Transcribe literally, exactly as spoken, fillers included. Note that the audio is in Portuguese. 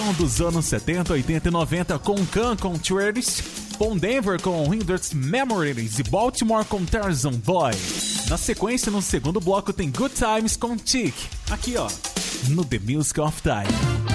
som dos anos setenta, oitenta e noventa com Can com Travis, Bon Denver com Hindrance Memories e Baltimore com Tarzan Boy. Na sequência, no segundo bloco, tem Good Times com Tick, aqui ó, no The Music of Time.